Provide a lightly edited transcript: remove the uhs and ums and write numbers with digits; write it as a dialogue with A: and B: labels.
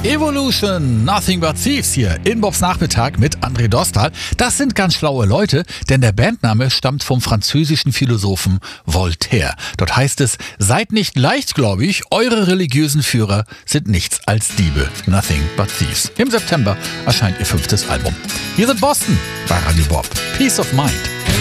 A: Evolution, Nothing But Thieves hier in Bobs Nachmittag mit André Dostal. Das sind ganz schlaue Leute, denn der Bandname stammt vom französischen Philosophen Voltaire. Dort heißt es, seid nicht leichtgläubig, eure religiösen Führer sind nichts als Diebe. Nothing But Thieves. Im September erscheint ihr 5. Album. Hier sind Boston bei Radio Bob. Peace of Mind.